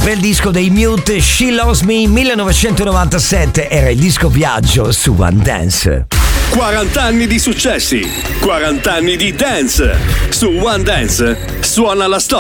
bel disco dei Mute, She Loves Me, 1997, era il disco viaggio su One Dance. 40 anni di successi, 40 anni di dance. Su One Dance suona la storia.